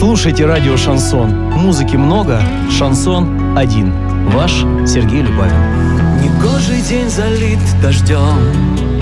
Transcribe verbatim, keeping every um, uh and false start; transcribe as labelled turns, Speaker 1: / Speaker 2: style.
Speaker 1: Слушайте радио «Шансон». Музыки много, шансон один. Ваш Сергей Любавин.
Speaker 2: Негожий день залит дождем,